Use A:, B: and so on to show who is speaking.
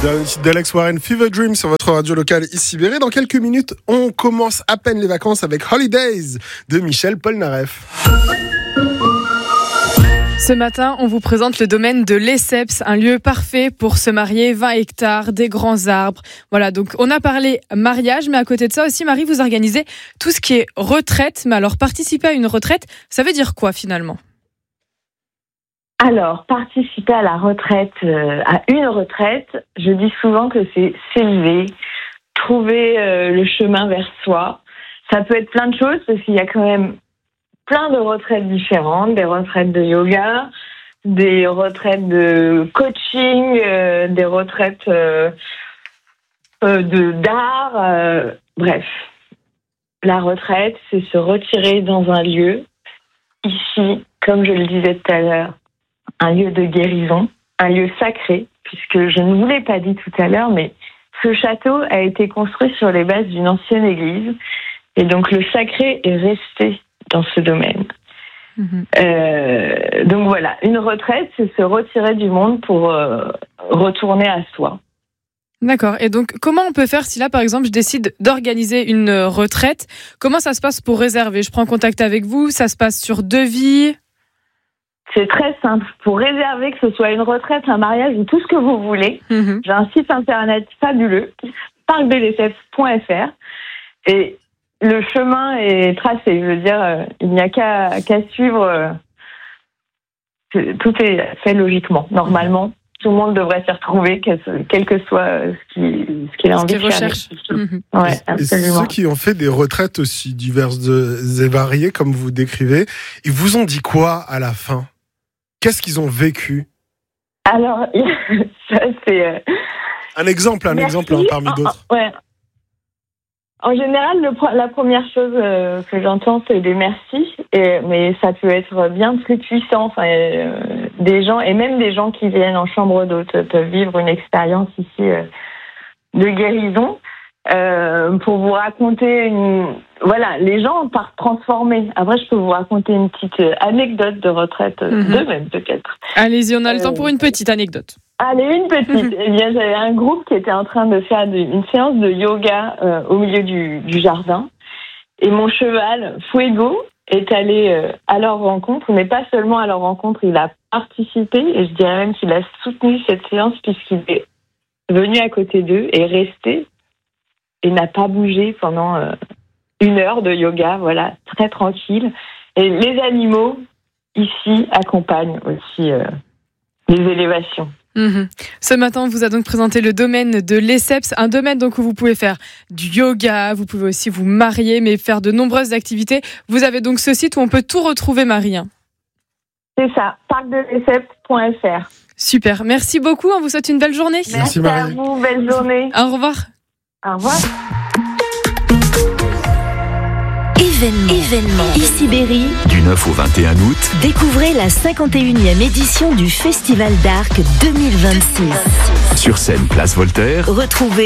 A: d'Alex Warren, Fever Dream sur votre radio locale ici Berry. Dans quelques minutes, on commence à peine les vacances avec Holidays de Michel Polnareff.
B: Ce matin, on vous présente le domaine de Lesseps, un lieu parfait pour se marier, 20 hectares, des grands arbres. Voilà, donc on a parlé mariage, mais à côté de ça aussi, Marie, vous organisez tout ce qui est retraite. Mais alors, participer à une retraite, ça veut dire quoi finalement ?
C: Alors, participer à la retraite, à une retraite, je dis souvent que c'est s'élever, trouver le chemin vers soi. Ça peut être plein de choses parce qu'il y a quand même plein de retraites différentes, des retraites de yoga, des retraites de coaching, des retraites d'art, bref. La retraite, c'est se retirer dans un lieu, ici, comme je le disais tout à l'heure, un lieu de guérison, un lieu sacré, puisque je ne vous l'ai pas dit tout à l'heure, mais ce château a été construit sur les bases d'une ancienne église, et donc le sacré est resté dans ce domaine. Donc voilà, une retraite, c'est se retirer du monde pour retourner à soi.
B: D'accord. Et donc, comment on peut faire si là, par exemple, je décide d'organiser une retraite ? Comment ça se passe pour réserver ? Je prends contact avec vous, ça se passe sur devis ?
C: C'est très simple. Pour réserver, que ce soit une retraite, un mariage ou tout ce que vous voulez, j'ai un site internet fabuleux, parcdelesseps.fr, et le chemin est tracé. Je veux dire, il n'y a qu'à suivre. Tout est fait logiquement. Normalement, tout le monde devrait s'y retrouver, quel que soit ce qu'il a envie de faire. Ouais, absolument.
A: Et ceux qui ont fait des retraites aussi diverses et variées, comme vous décrivez, ils vous ont dit quoi à la fin ? Qu'est-ce qu'ils ont vécu ?
C: Alors, ça c'est...
A: Un exemple parmi d'autres.
C: Ouais. En général, la première chose que j'entends, c'est des merci, mais ça peut être bien plus puissant. Enfin, des gens, et même des gens qui viennent en chambre d'hôte, peuvent vivre une expérience ici de guérison. Pour vous raconter voilà, les gens partent transformés. Après, je peux vous raconter une petite anecdote de retraite, deux même peut-être.
B: Allez-y, on a le temps pour une petite anecdote.
C: Allez, une petite. Eh bien, j'avais un groupe qui était en train de faire une séance de yoga au milieu du jardin. Et mon cheval, Fuego, est allé à leur rencontre, mais pas seulement à leur rencontre, il a participé, et je dirais même qu'il a soutenu cette séance puisqu'il est venu à côté d'eux et resté et n'a pas bougé pendant 1 heure de yoga, voilà, très tranquille. Et les animaux, ici, accompagnent aussi les élévations.
B: Ce matin, on vous a donc présenté le domaine de Lesseps, un domaine donc où vous pouvez faire du yoga, vous pouvez aussi vous marier, mais faire de nombreuses activités. Vous avez donc ce site où on peut tout retrouver, Marie.
C: C'est ça, parcdelesseps.fr.
B: Super, merci beaucoup, on vous souhaite une belle journée.
A: Merci Marie.
C: À vous, belle journée.
B: Au revoir.
C: Au revoir.
D: Événement. Ici Berry.
E: Du 9 au 21 août.
D: Découvrez la 51e édition du Festival d'Arc 2026.
E: Sur scène, place Voltaire.
D: Retrouvez